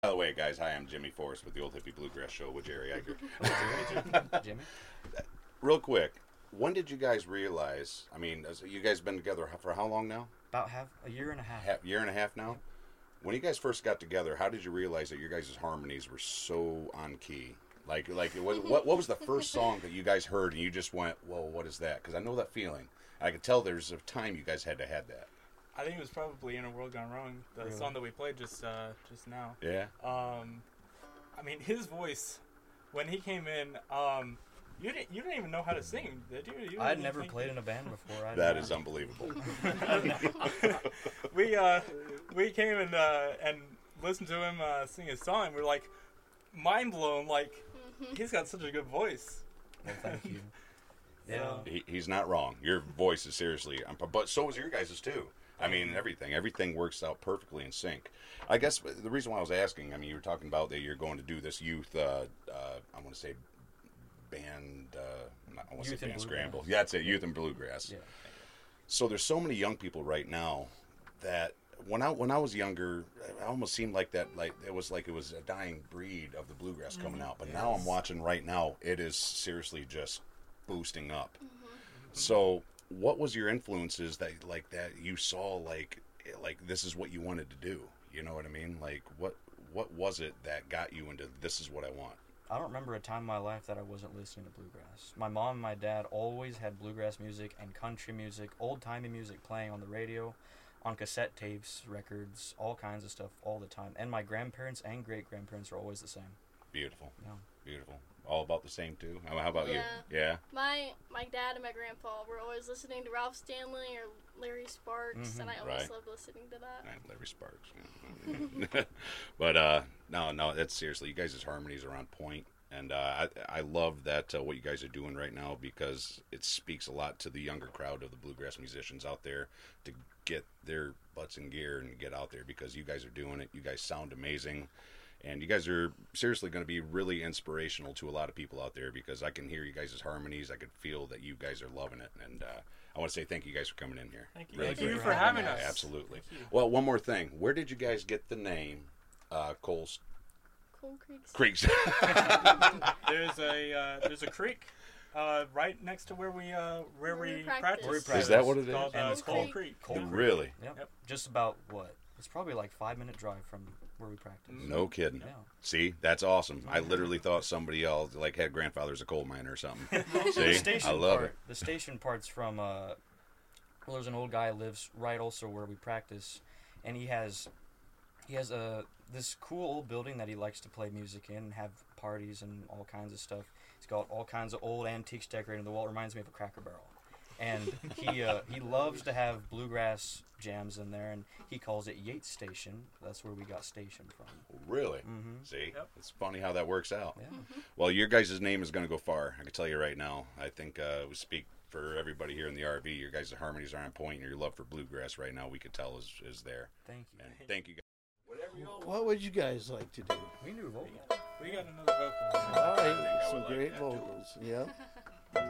By the way, guys, hi, I'm Jimmy Forrest with the Old Hippie Bluegrass Show with Jerry Eicher. Jimmy? Real quick, when did you guys realize, you guys been together for how long now? About a year and a half. Year and a half now? When you guys first got together, how did you realize that your guys' harmonies were so on key? What was the first song that you guys heard and you just went, whoa, what is that? Because I know that feeling. I could tell there's a time you guys had to have that. I think it was probably "In a World Gone Wrong," the song that we played just now. Yeah. His voice when he came in, you didn't even know how to sing, did you? I'd never played in a band before. That is unbelievable. We came and listened to him sing his song. And we were like mind blown. Like he's got such a good voice. Well, thank you. Yeah. He's not wrong. Your voice is seriously, but so is your guys' too. Everything works out perfectly in sync. I guess the reason why I was asking, you were talking about that you're going to do this youth, I want to say band, I want to say band scramble. Yeah, that's it, youth and bluegrass. Yeah. So there's so many young people right now that when I was younger, it almost seemed like that, it was a dying breed of the bluegrass coming out. But now I'm watching right now, it is seriously just boosting up. So what was your influences that you saw like this is what you wanted to do? You know what I mean? Like what was it that got you into this is what I want? I don't remember a time in my life that I wasn't listening to bluegrass. My mom and my dad always had bluegrass music and country music, old-timey music playing on the radio, on cassette tapes, records, all kinds of stuff all the time. And my grandparents and great-grandparents are always the same. Beautiful. Yeah. Beautiful. All about the same too. How about you? Yeah. My dad and my grandpa were always listening to Ralph Stanley or Larry Sparks, and I always loved listening to that. And Larry Sparks. Yeah. But no, that's seriously. You guys' harmonies are on point, and I love that what you guys are doing right now because it speaks a lot to the younger crowd of the bluegrass musicians out there to get their butts in gear and get out there because you guys are doing it. You guys sound amazing. And you guys are seriously going to be really inspirational to a lot of people out there because I can hear you guys' harmonies. I can feel that you guys are loving it. And I want to say thank you guys for coming in here. Thank you. Really Thank you for having us. Absolutely. Well, one more thing. Where did you guys get the name Coal Creeks? There's a creek right next to where we practice. Is that what it is? And it's Coal Creek. Really? Yep. Just about what? It's probably like 5-minute drive from where we practice. No kidding. Yeah. See, that's awesome. I literally thought somebody else had grandfather's a coal miner or something. See, I love it. The station part's from. There's an old guy who lives right also where we practice, and he has this cool old building that he likes to play music in and have parties and all kinds of stuff. He's got all kinds of old antiques decorated on the wall. It reminds me of a Cracker Barrel. And he loves to have bluegrass jams in there, and he calls it Yates Station. That's where we got station from. Really? Mm-hmm. See? Yep. It's funny how that works out. Yeah. Well, your guys' name is going to go far. I can tell you right now. I think we speak for everybody here in the RV. Your guys' harmonies are on point, and your love for bluegrass right now, we could tell is there. Thank you. And thank you guys. What would you guys like to do? We knew vocals. We got another vocal. All right, some great vocals. Yeah.